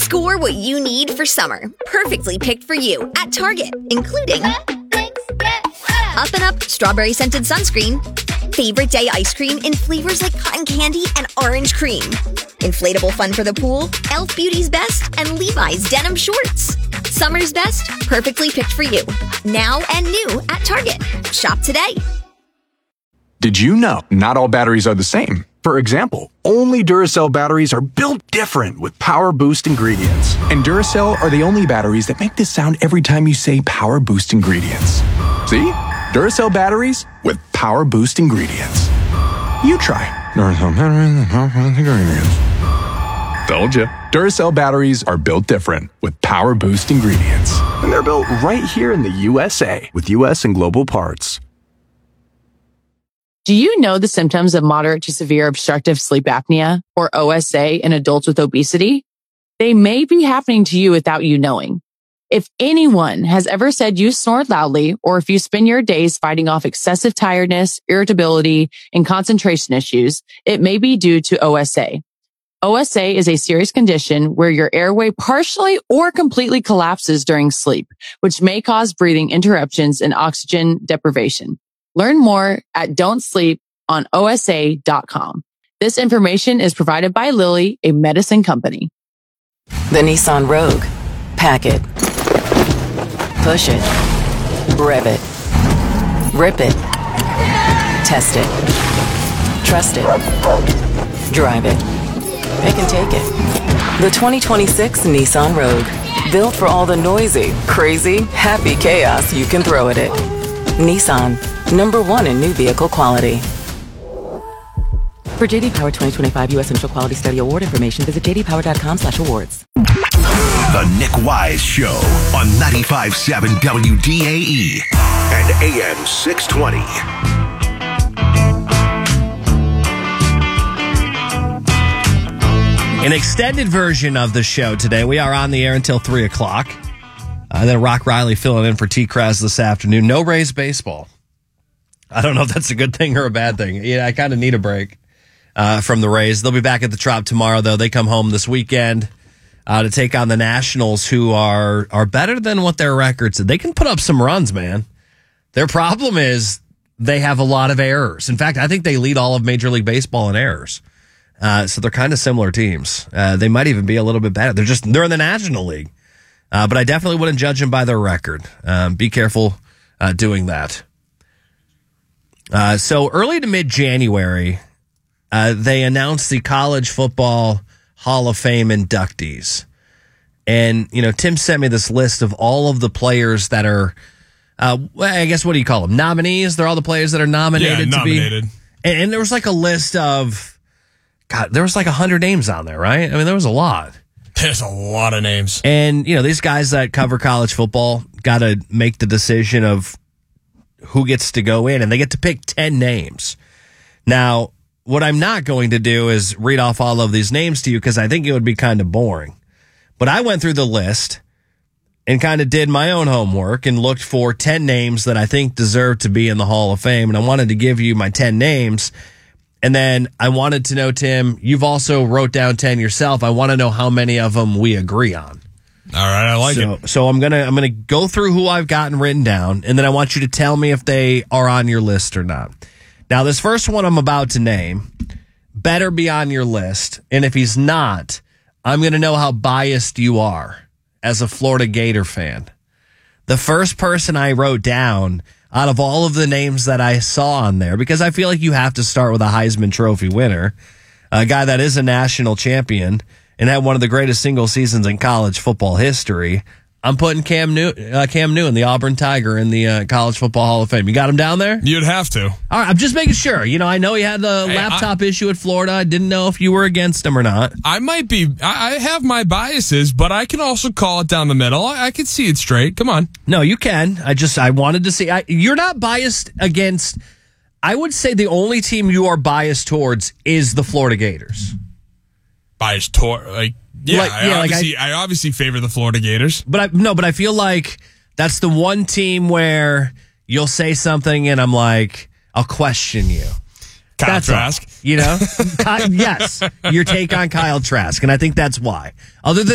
Score what you need for summer. Perfectly picked for you at Target, including Up and Up strawberry scented sunscreen, favorite day ice cream in flavors like cotton candy and orange cream, inflatable fun for the pool, Elf Beauty's Best, and Levi's denim shorts. Summer's best, perfectly picked for you. Now and new at Target. Shop today. Did you know not all batteries are the same? For example, only Duracell batteries are built different with Power Boost ingredients. And Duracell are the only batteries that make this sound every time you say Power Boost ingredients. See? Duracell batteries with Power Boost ingredients. You try. Duracell batteries with Power Boost ingredients. Told you. Duracell batteries are built different with Power Boost ingredients. And they're built right here in the USA with US and global parts. Do you know the symptoms of moderate to severe obstructive sleep apnea, or OSA, in adults with obesity? They may be happening to you without you knowing. If anyone has ever said you snore loudly, or if you spend your days fighting off excessive tiredness, irritability, and concentration issues, it may be due to OSA. OSA is a serious condition where your airway partially or completely collapses during sleep, which may cause breathing interruptions and oxygen deprivation. Learn more at don'tsleeponosa.com. This information is provided by Lilly, a medicine company. The Nissan Rogue. Pack it. Push it. Rev it. Rip it. Test it. Trust it. Drive it. Pick and take it. The 2026 Nissan Rogue. Built for all the noisy, crazy, happy chaos you can throw at it. Nissan. #1 in new vehicle quality. For JD Power 2025 U.S. Central Quality Study Award information, visit jdpower.com/awards. The Nick Wise Show on 95.7 WDAE and AM 620. An extended version of the show today. We are on the air until 3 o'clock. Then Rock Riley filling in for T. Kraz this afternoon. No Rays baseball. I don't know if that's a good thing or a bad thing. Yeah, I kind of need a break from the Rays. They'll be back at the Trop tomorrow, though. They come home this weekend to take on the Nationals, who are better than what their records. They can put up some runs, man. Their problem is they have a lot of errors. In fact, I think they lead all of Major League Baseball in errors. So they're kind of similar teams. They might even be a little bit better. They're in the National League. But I definitely wouldn't judge them by their record. Be careful doing that. So early to mid-January, they announced the College Football Hall of Fame inductees. And, Tim sent me this list of all of the players that are, I guess, what do you call them? Nominees? They're all the players that are nominated to be. And there was like a list of, there was like 100 names on there, right? I mean, there was a lot. There's a lot of names. And, these guys that cover college football got to make the decision of who gets to go in, and they get to pick 10 names. Now, what I'm not going to do is read off all of these names to you because I think it would be kind of boring. But I went through the list and kind of did my own homework and looked for 10 names that I think deserve to be in the Hall of Fame. And I wanted to give you my 10 names. And then I wanted to know, Tim, you've also wrote down 10 yourself. I want to know how many of them we agree on. All right, I like it. So I'm gonna go through who I've gotten written down, and then I want you to tell me if they are on your list or not. Now, this first one I'm about to name better be on your list, and if he's not, I'm gonna know how biased you are as a Florida Gator fan. The first person I wrote down out of all of the names that I saw on there, because I feel like you have to start with a Heisman Trophy winner, a guy that is a national champion and had one of the greatest single seasons in college football history. I'm putting Cam Newton, the Auburn Tiger, in the College Football Hall of Fame. You got him down there? You'd have to. All right, I'm just making sure. I know he had the laptop issue at Florida. I didn't know if you were against him or not. I might be. I have my biases, but I can also call it down the middle. I can see it straight. Come on. No, you can. I wanted to see. You're not biased against. I would say the only team you are biased towards is the Florida Gators. Biased toward, I obviously favor the Florida Gators. But I feel like that's the one team where you'll say something and I'm like, I'll question you. Kyle Trask. Yes, your take on Kyle Trask, and I think that's why. Other than